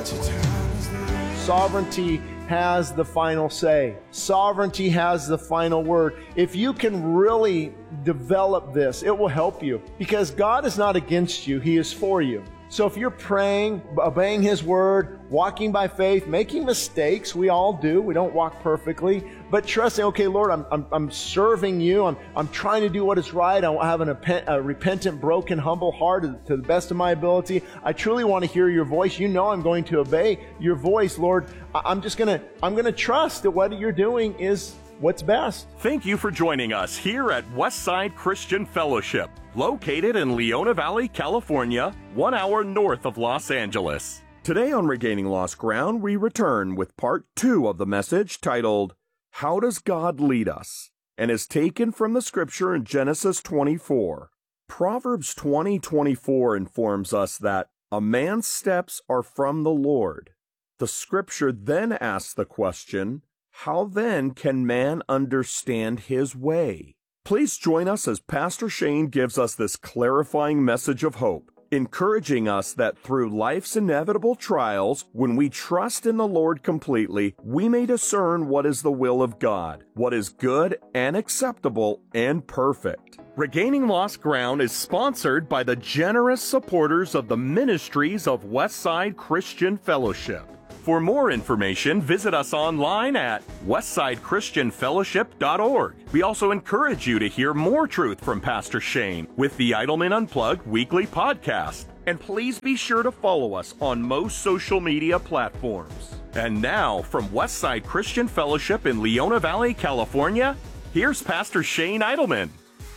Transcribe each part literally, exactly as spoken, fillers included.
Sovereignty has the final say. Sovereignty has the final word. If you can really develop this, it will help you, because God is not against you. He is for you. So if you're praying, obeying His word, walking by faith, making mistakes, we all do. We don't walk perfectly, but trusting, okay, Lord, I'm, I'm, I'm serving you. I'm, I'm trying to do what is right. I have an, a repentant, broken, humble heart to the best of my ability. I truly want to hear your voice. You know I'm going to obey your voice, Lord. I'm just going to, I'm going to trust that what you're doing is what's best. Thank you for joining us here at Westside Christian Fellowship, located in Leona Valley, California, one hour north of Los Angeles. Today on Regaining Lost Ground, we return with part two of the message titled, How Does God Lead Us? And is taken from the scripture in Genesis twenty-four. Proverbs twenty twenty-four informs us that a man's steps are from the Lord. The scripture then asks the question, how then can man understand his way? Please join us as Pastor Shane gives us this clarifying message of hope, encouraging us that through life's inevitable trials, when we trust in the Lord completely, we may discern what is the will of God, what is good and acceptable and perfect. Regaining Lost Ground is sponsored by the generous supporters of the ministries of Westside Christian Fellowship. For more information, visit us online at westside christian fellowship dot org. We also encourage you to hear more truth from Pastor Shane with the Idleman Unplugged weekly podcast. And please be sure to follow us on most social media platforms. And now, from Westside Christian Fellowship in Leona Valley, California, here's Pastor Shane Idleman.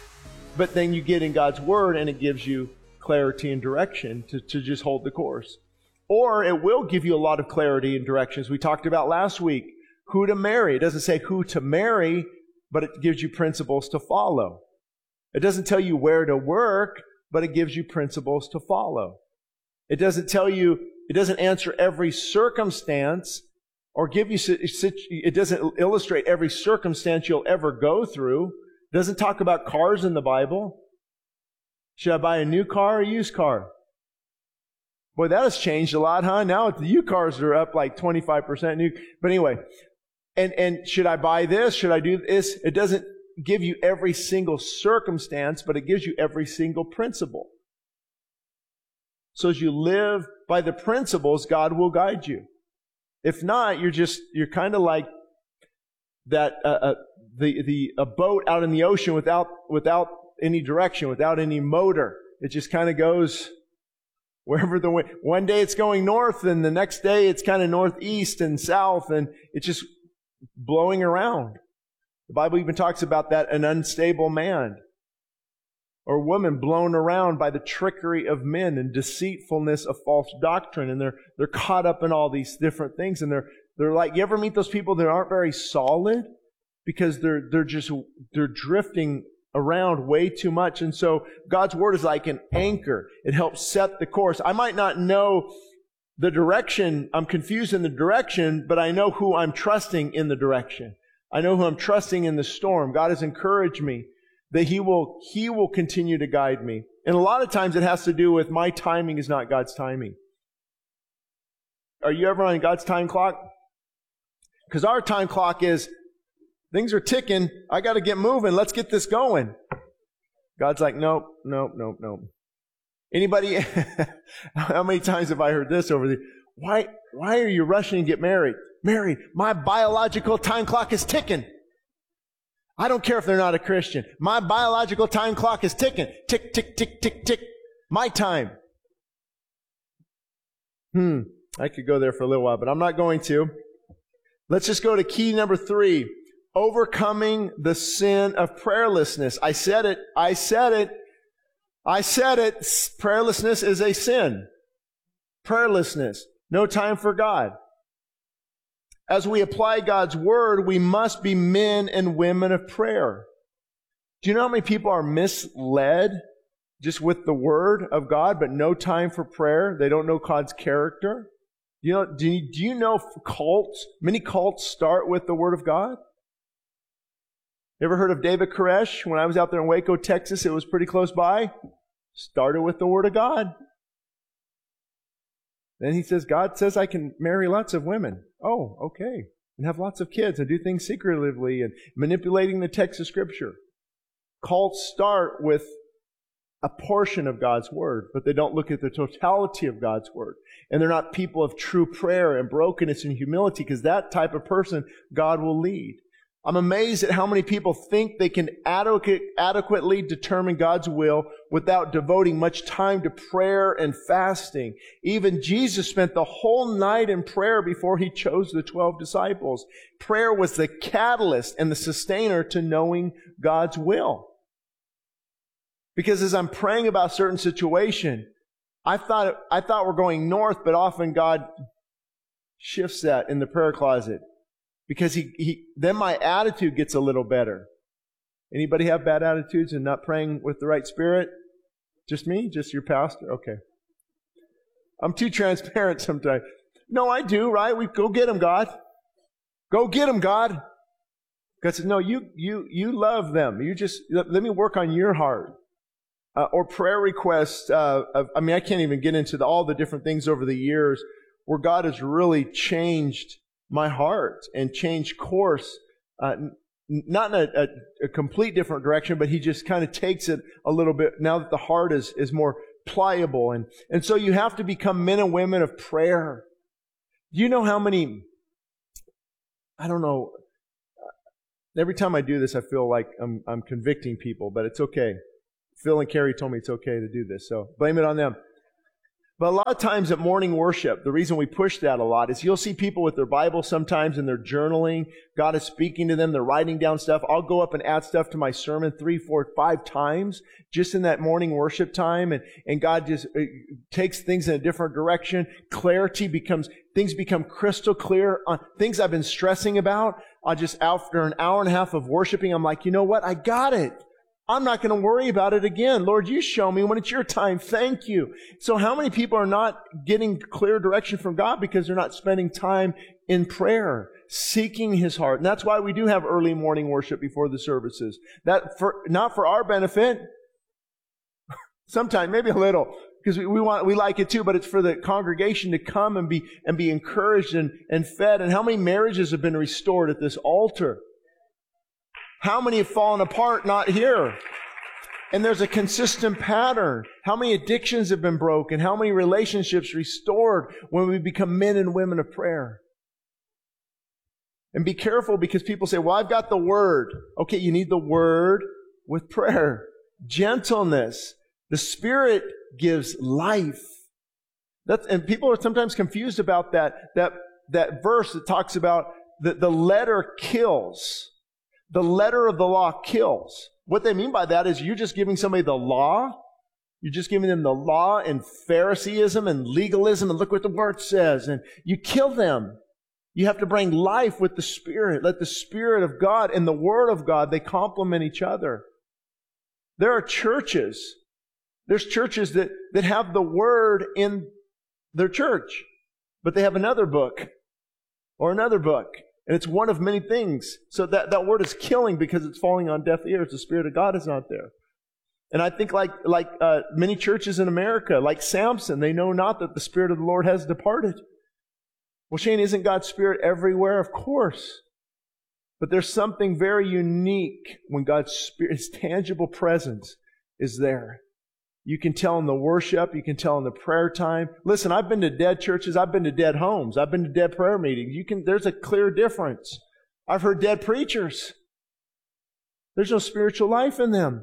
But then you get in God's Word and it gives you clarity and direction to, to just hold the course. Or it will give you a lot of clarity and directions. We talked about last week who to marry. It doesn't say who to marry, but it gives you principles to follow. It doesn't tell you where to work, but it gives you principles to follow. It doesn't tell you, it doesn't answer every circumstance or give you, it doesn't illustrate every circumstance you'll ever go through. It doesn't talk about cars in the Bible. Should I buy a new car or a used car? Boy, that has changed a lot, huh? Now the U cars are up like twenty-five percent new. But anyway, and, and should I buy this? Should I do this? It doesn't give you every single circumstance, but it gives you every single principle. So as you live by the principles, God will guide you. If not, you're just, you're kind of like that, uh, uh, the, the, a boat out in the ocean without, without any direction, without any motor. It just kind of goes wherever the wind. One day it's going north, and the next day it's kind of northeast and south, and it's just blowing around. The Bible even talks about that, an unstable man or woman blown around by the trickery of men and deceitfulness of false doctrine, and they're they're caught up in all these different things, and they're they're like, you ever meet those people that aren't very solid because they're they're just they're drifting around way too much. And so God's Word is like an anchor. It helps set the course. I might not know the direction. I'm confused in the direction, but I know who I'm trusting in the direction. I know who I'm trusting in the storm. God has encouraged me that He will, He will continue to guide me. And a lot of times it has to do with my timing is not God's timing. Are you ever on God's time clock? Because our time clock is, things are ticking. I got to get moving. Let's get this going. God's like, nope, nope, nope, nope. Anybody, how many times have I heard this over the, why, why are you rushing to get married? Mary, my biological time clock is ticking. I don't care if they're not a Christian. My biological time clock is ticking. Tick, tick, tick, tick, tick. My time. Hmm. I could go there for a little while, but I'm not going to. Let's just go to key number three. Overcoming the sin of prayerlessness. I said it. I said it. I said it. Prayerlessness is a sin. Prayerlessness. No time for God. As we apply God's Word, we must be men and women of prayer. Do you know how many people are misled just with the Word of God, but no time for prayer? They don't know God's character. You know, do you, do you know cults? Many cults start with the Word of God. You ever heard of David Koresh? When I was out there in Waco, Texas, it was pretty close by. Started with the Word of God. Then he says, God says I can marry lots of women. Oh, okay. And have lots of kids and do things secretively and manipulating the text of Scripture. Cults start with a portion of God's Word, but they don't look at the totality of God's Word. And they're not people of true prayer and brokenness and humility, because that type of person God will lead. I'm amazed at how many people think they can adequate, adequately determine God's will without devoting much time to prayer and fasting. Even Jesus spent the whole night in prayer before he chose the twelve disciples. Prayer was the catalyst and the sustainer to knowing God's will. Because as I'm praying about a certain situation, I thought, I thought we're going north, but often God shifts that in the prayer closet. Because he, he, then my attitude gets a little better. Anybody have bad attitudes and not praying with the right spirit? Just me? Just your pastor? Okay. I'm too transparent sometimes. No, I do, right? We go get them, God. Go get them, God. God says, no, you, you, you love them. You just, let, let me work on your heart. Uh, or prayer requests. Uh, of, I mean, I can't even get into the, all the different things over the years where God has really changed my heart and change course, uh, n- not in a, a, a complete different direction, but he just kind of takes it a little bit now that the heart is, is more pliable. And, and so you have to become men and women of prayer. Do you know how many, I don't know, every time I do this, I feel like I'm, I'm convicting people, but it's okay. Phil and Carrie told me it's okay to do this, so blame it on them. But a lot of times at morning worship, the reason we push that a lot is you'll see people with their Bible sometimes and they're journaling. God is speaking to them. They're writing down stuff. I'll go up and add stuff to my sermon three, four, five times just in that morning worship time. And, and God just uh, takes things in a different direction. Clarity becomes, things become crystal clear on things I've been stressing about. I just, after an hour and a half of worshiping, I'm like, you know what? I got it. I'm not going to worry about it again. Lord, you show me when it's your time. Thank you. So how many people are not getting clear direction from God because they're not spending time in prayer, seeking His heart? And that's why we do have early morning worship before the services. That for, not for our benefit. Sometimes, maybe a little, because we, we want, we like it too, but it's for the congregation to come and be, and be encouraged and, and fed. And how many marriages have been restored at this altar? How many have fallen apart not here? And there's a consistent pattern. How many addictions have been broken? How many relationships restored when we become men and women of prayer? And be careful because people say, well, I've got the Word. Okay, you need the Word with prayer. Gentleness. The Spirit gives life. That's, and people are sometimes confused about that, that, that verse that talks about that the letter kills. The letter of the law kills. What they mean by that is you're just giving somebody the law. You're just giving them the law and Phariseeism and legalism and look what the Word says. And you kill them. You have to bring life with the Spirit. Let the Spirit of God and the Word of God, they complement each other. There are churches. There's churches that, that have the Word in their church, but they have another book or another book. And it's one of many things. So that, that word is killing because it's falling on deaf ears. The Spirit of God is not there. And I think like, like uh, many churches in America, like Samson, they know not that the Spirit of the Lord has departed. Well, Shane, isn't God's Spirit everywhere? Of course. But there's something very unique when God's Spirit, His tangible presence is there. You can tell in the worship. You can tell in the prayer time. Listen, I've been to dead churches. I've been to dead homes. I've been to dead prayer meetings. You can, there's a clear difference. I've heard dead preachers. There's no spiritual life in them.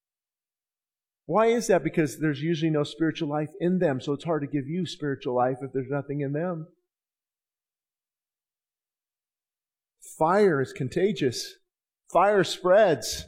Why is that? Because there's usually no spiritual life in them. So it's hard to give you spiritual life if there's nothing in them. Fire is contagious. Fire spreads.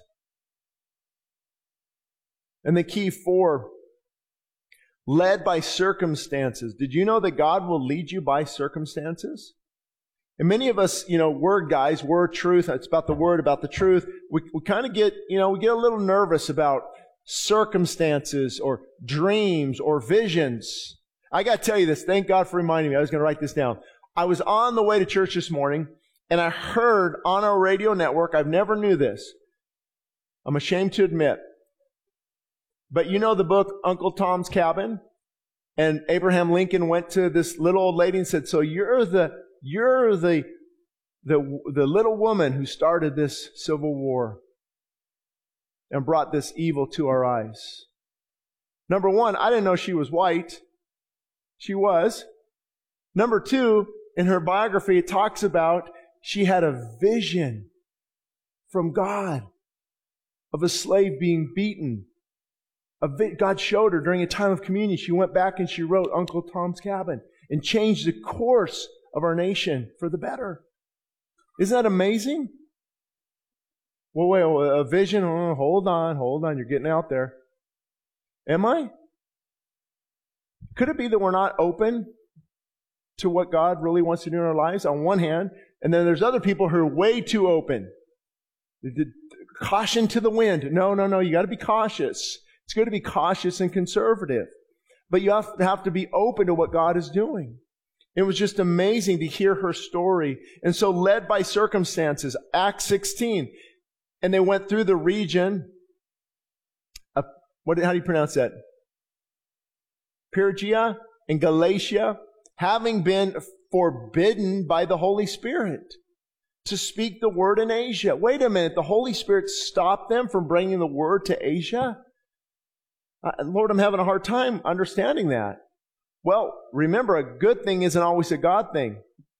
And the key four, led by circumstances. Did you know that God will lead you by circumstances? And many of us, you know, word guys, word truth, it's about the word, about the truth. We, we kind of get, you know, we get a little nervous about circumstances or dreams or visions. I got to tell you this. Thank God for reminding me. I was going to write this down. I was on the way to church this morning and I heard on our radio network, I've never knew this. I'm ashamed to admit. But you know the book Uncle Tom's Cabin? And Abraham Lincoln went to this little old lady and said, so you're the, you're the, the, the little woman who started this Civil War and brought this evil to our eyes. Number one, I didn't know she was white. She was. Number two, in her biography, it talks about she had a vision from God of a slave being beaten. God showed her during a time of communion. She went back and she wrote Uncle Tom's Cabin and changed the course of our nation for the better. Isn't that amazing? Well, wait, a vision? Oh, hold on, hold on. You're getting out there. Am I? Could it be that we're not open to what God really wants to do in our lives on one hand, and then there's other people who are way too open? Caution to the wind. No, no, no. You got to be cautious. It's good to be cautious and conservative. But you have to, have to be open to what God is doing. It was just amazing to hear her story. And so led by circumstances, Acts sixteen, and they went through the region of, what, how do you pronounce that? Phrygia and Galatia, having been forbidden by the Holy Spirit to speak the word in Asia. Wait a minute, the Holy Spirit stopped them from bringing the word to Asia? Uh, Lord, I'm having a hard time understanding that. Well, remember, a good thing isn't always a God thing.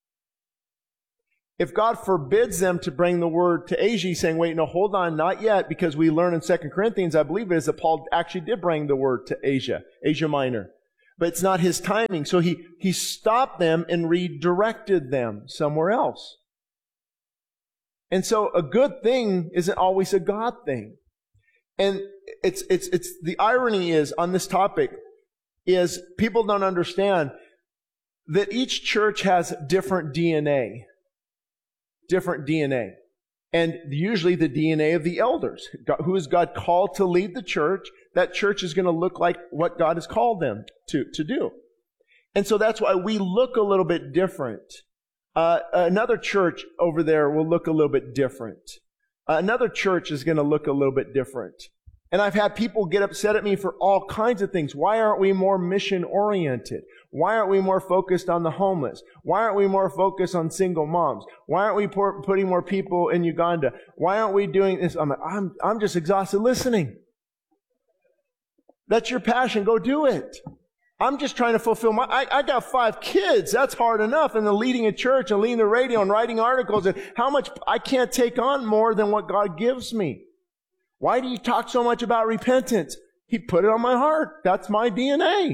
If God forbids them to bring the word to Asia, he's saying, wait, no, hold on, not yet, because we learn in Second Corinthians, I believe it is, that Paul actually did bring the word to Asia, Asia Minor. But it's not his timing. So he, he stopped them and redirected them somewhere else. And so a good thing isn't always a God thing. And it's, it's, it's, the irony is on this topic is people don't understand that each church has different D N A. Different D N A. And usually the D N A of the elders. Who is God called to lead the church? That church is going to look like what God has called them to, to do. And so that's why we look a little bit different. Uh, another church over there will look a little bit different. Uh, another church is going to look a little bit different. And I've had people get upset at me for all kinds of things. Why aren't we more mission-oriented? Why aren't we more focused on the homeless? Why aren't we more focused on single moms? Why aren't we pour, putting more people in Uganda? Why aren't we doing this? I'm like, I'm, I'm just exhausted listening. That's your passion. Go do it. I'm just trying to fulfill my, I, I got five kids. That's hard enough. And then leading a church and leading the radio and writing articles and how much I can't take on more than what God gives me. Why do you talk so much about repentance? He put it on my heart. That's my D N A.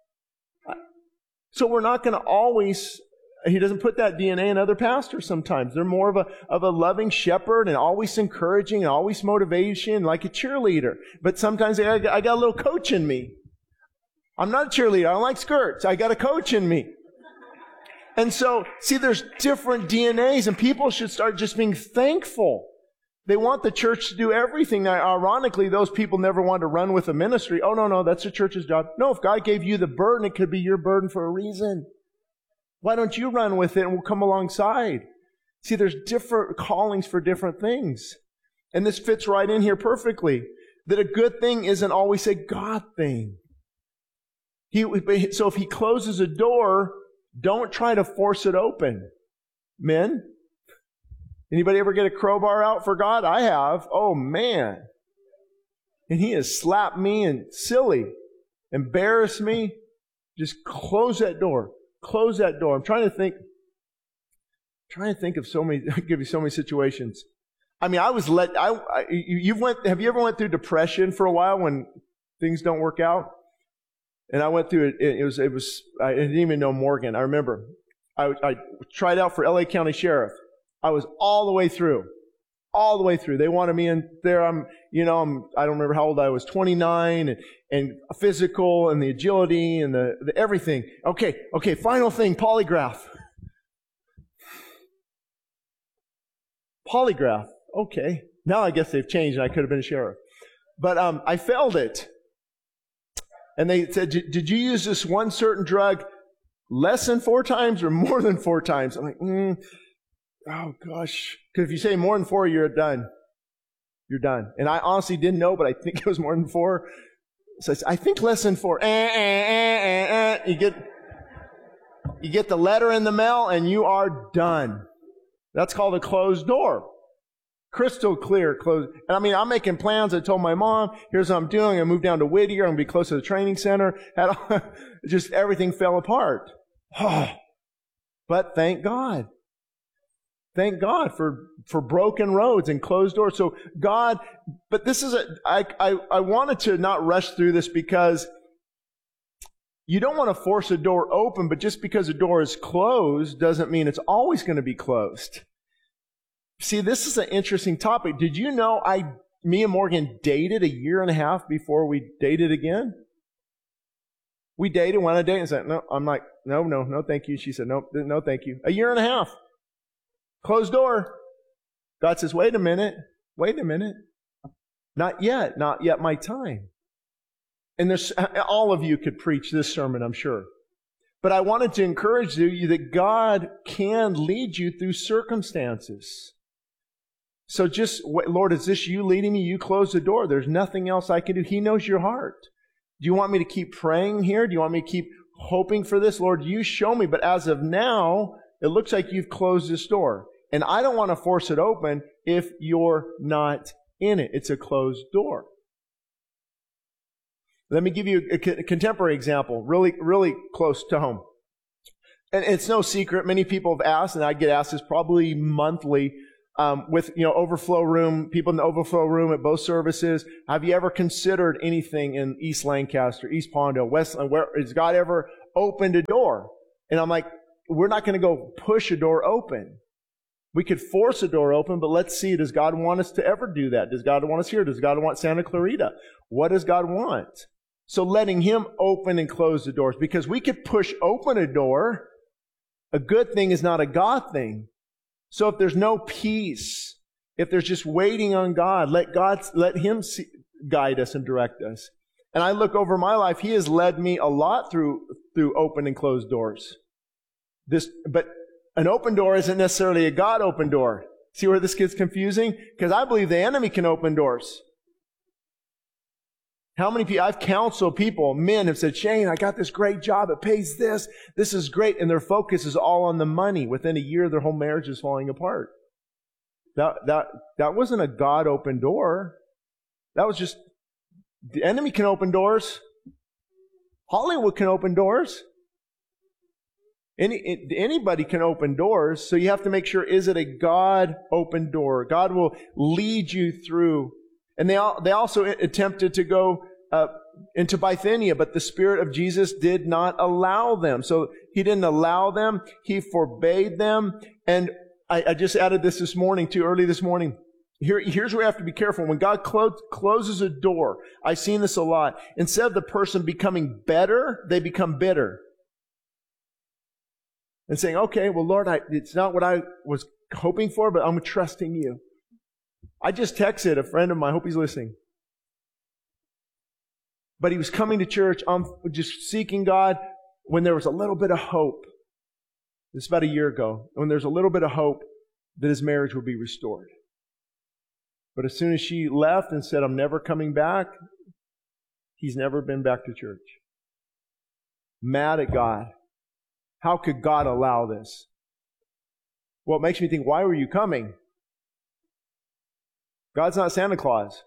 So we're not going to always, he doesn't put that D N A in other pastors sometimes. They're more of a, of a loving shepherd and always encouraging and always motivation, like a cheerleader. But sometimes I, I got a little coach in me. I'm not a cheerleader. I don't like skirts. I got a coach in me. And so, see, there's different D N As, and people should start just being thankful. They want the church to do everything. Now, ironically, those people never want to run with a ministry. Oh, no, no, that's the church's job. No, if God gave you the burden, it could be your burden for a reason. Why don't you run with it and we'll come alongside? See, there's different callings for different things. And this fits right in here perfectly. That a good thing isn't always a God thing. He, so if he closes a door, don't try to force it open. Men? Anybody ever get a crowbar out for God? I have. Oh, man. And he has slapped me and silly, embarrassed me. Just close that door. Close that door. I'm trying to think. I'm trying to think of so many, I'll give you so many situations. I mean, I was let, I, I you've went, have you ever went through depression for a while when things don't work out? And I went through it. It was, it was, I didn't even know Morgan. I remember I, I tried out for L A County Sheriff. I was all the way through, all the way through. They wanted me in there. I'm, you know, I'm, I don't remember how old I was, twenty-nine, and, and physical and the agility and the, the everything. Okay, okay, final thing, polygraph. Polygraph. Okay. Now I guess they've changed and I could have been a sheriff. But um, I failed it. And they said, did you use this one certain drug less than four times or more than four times? I'm like, mm, oh gosh. Because if you say more than four, you're done. You're done. And I honestly didn't know, but I think it was more than four. So I think lesson four, eh, eh, eh, eh, eh. You get, you get the letter in the mail and you are done. That's called a closed door. Crystal clear, closed. And I mean, I'm making plans. I told my mom, here's what I'm doing. I moved down to Whittier. I'm going to be close to the training center. Had all, just everything fell apart. But thank God. Thank God for, for broken roads and closed doors. So God, but this is a, I, I, I wanted to not rush through this because you don't want to force a door open, but just because a door is closed doesn't mean it's always going to be closed. See, this is an interesting topic. Did you know I, me and Morgan dated a year and a half before we dated again? We dated, went on a date and said, no, I'm like, no, no, no, thank you. She said, no, no, thank you. A year and a half. Closed door. God says, wait a minute, wait a minute. Not yet, not yet my time. And there's, all of you could preach this sermon, I'm sure. But I wanted to encourage you that God can lead you through circumstances. So just, Lord, is this you leading me? You close the door. There's nothing else I can do. He knows your heart. Do you want me to keep praying here? Do you want me to keep hoping for this? Lord, you show me. But as of now, it looks like you've closed this door. And I don't want to force it open if you're not in it. It's a closed door. Let me give you a contemporary example, really, really close to home. And it's no secret. Many people have asked, and I get asked this probably monthly, um, with, you know, overflow room, people in the overflow room at both services. Have you ever considered anything in East Lancaster, East Pawndale, Westland? Where has God ever opened a door? And I'm like, we're not going to go push a door open. We could force a door open, but let's see, does God want us to ever do that? Does God want us here? Does God want Santa Clarita? What does God want? So letting Him open and close the doors, because we could push open a door. A good thing is not a God thing. So if there's no peace, if there's just waiting on God, let God, let Him see, guide us and direct us. And I look over my life, He has led me a lot through, through open and closed doors. This, but an open door isn't necessarily a God open door. See where this gets confusing? Because I believe the enemy can open doors. How many people, I've counseled people, men have said, Shane, I got this great job. It pays this. This is great. And their focus is all on the money. Within a year, their whole marriage is falling apart. That, that, that wasn't a God open door. That was just, the enemy can open doors. Hollywood can open doors. Any, anybody can open doors. So you have to make sure, is it a God open door? God will lead you through. And they, all, they also attempted to go uh, into Bithynia, but the Spirit of Jesus did not allow them. So He didn't allow them. He forbade them. And I, I just added this this morning, too, early this morning. Here, here's where we have to be careful. When God clo- closes a door, I've seen this a lot. Instead of the person becoming better, they become bitter. And saying, okay, well, Lord, I, it's not what I was hoping for, but I'm trusting you. I just texted a friend of mine, I hope he's listening. But he was coming to church, I'm just seeking God when there was a little bit of hope. This is about a year ago. When there's a little bit of hope that his marriage would be restored. But as soon as she left and said, I'm never coming back, he's never been back to church. Mad at God. How could God allow this? Well, it makes me think, why were you coming? God's not Santa Claus.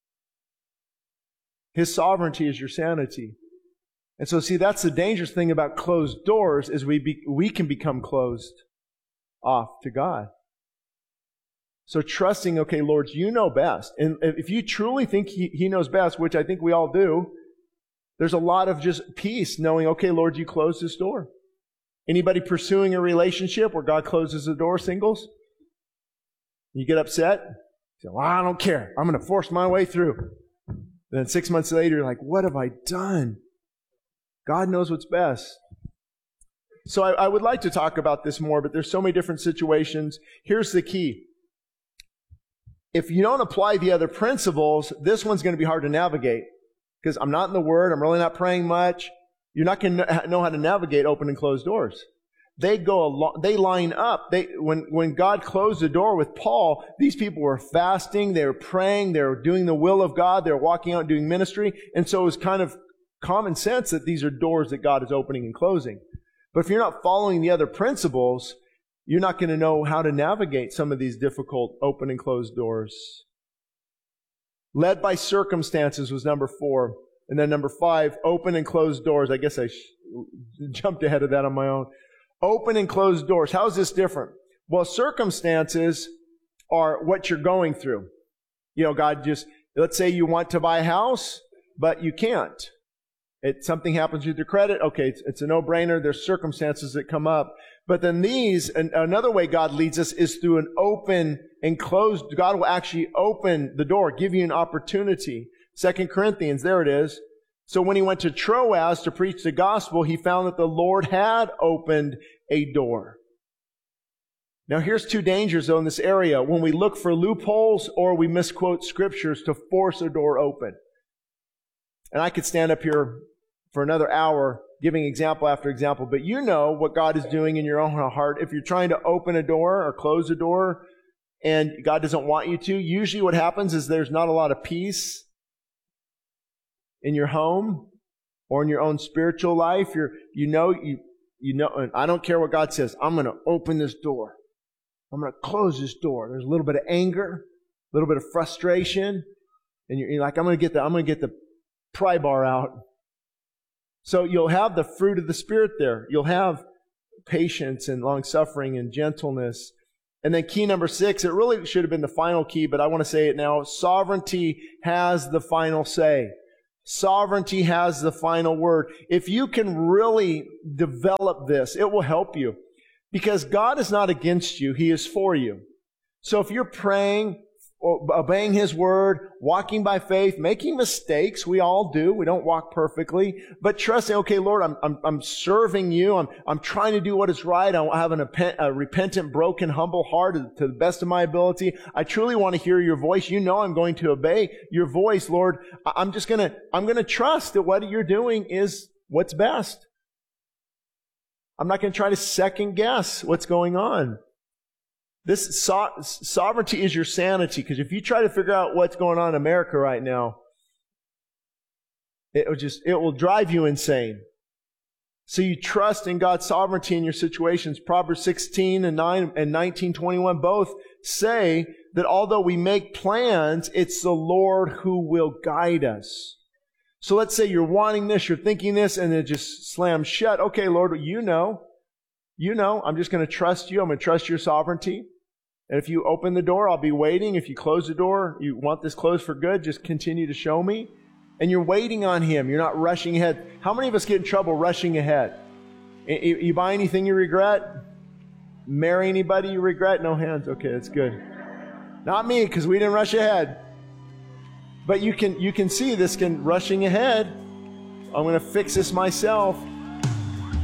His sovereignty is your sanity. And so, see, that's the dangerous thing about closed doors, is we be, we can become closed off to God. So trusting, okay, Lord, you know best. And if you truly think he, he knows best, which I think we all do, there's a lot of just peace knowing, okay, Lord, you closed this door. Anybody pursuing a relationship where God closes the door, singles? You get upset? You say, well, I don't care. I'm going to force my way through. And then six months later, you're like, what have I done? God knows what's best. So I, I would like to talk about this more, but there's so many different situations. Here's the key. If you don't apply the other principles, this one's going to be hard to navigate. Because I'm not in the Word. I'm really not praying much. You're not going to know how to navigate open and closed doors. they go along, they line up. They, when, when God closed the door with Paul, these people were fasting, they were praying, they were doing the will of God, they were walking out doing ministry. And so it was kind of common sense that these are doors that God is opening and closing. But if you're not following the other principles, you're not going to know how to navigate some of these difficult open and closed doors. Led by circumstances was number four. And then number five, open and closed doors. I guess I sh- jumped ahead of that on my own. Open and closed doors. How is this different? Well, circumstances are what you're going through. You know, God just, let's say you want to buy a house, but you can't. It, something happens with your credit. Okay, it's, it's a no-brainer. There's circumstances that come up. But then these, an, another way God leads us is through an open and closed. God will actually open the door, give you an opportunity. Second Corinthians, there it is. So when he went to Troas to preach the gospel, he found that the Lord had opened a door. Now here's two dangers though in this area. When we look for loopholes or we misquote scriptures to force a door open. And I could stand up here for another hour giving example after example, but you know what God is doing in your own heart. If you're trying to open a door or close a door and God doesn't want you to, usually what happens is there's not a lot of peace in your home or in your own spiritual life. You're, you know, you, you know, and I don't care what God says. I'm going to open this door. I'm going to close this door. There's a little bit of anger, a little bit of frustration, and you're, you're like, I'm going to get the, I'm going to get the pry bar out. So you'll have the fruit of the Spirit there. You'll have patience and long-suffering and gentleness. And then key number six, it really should have been the final key, but I want to say it now. Sovereignty has the final say. Sovereignty has the final word. If you can really develop this, it will help you. Because God is not against you. He is for you. So if you're praying, obeying His word, walking by faith, making mistakes, we all do. We don't walk perfectly, but trusting, okay, Lord, I'm, I'm, I'm serving you. I'm, I'm trying to do what is right. I have an, a repentant, broken, humble heart to the best of my ability. I truly want to hear your voice. You know, I'm going to obey your voice, Lord. I'm just going to, I'm going to trust that what you're doing is what's best. I'm not going to try to second guess what's going on. This so- sovereignty is your sanity, because if you try to figure out what's going on in America right now, it will just, it will drive you insane. So you trust in God's sovereignty in your situations. Proverbs sixteen and nine and nineteen twenty-one both say that although we make plans, it's the Lord who will guide us. So let's say you're wanting this, you're thinking this, and it just slams shut. Okay, Lord, you know, you know, I'm just going to trust you. I'm going to trust your sovereignty. And if you open the door, I'll be waiting. If you close the door, you want this closed for good, just continue to show me. And you're waiting on Him. You're not rushing ahead. How many of us get in trouble rushing ahead? You, you buy anything you regret? Marry anybody you regret? No hands. Okay, that's good. Not me, because we didn't rush ahead. But you can you can see this can rushing ahead. I'm going to fix this myself.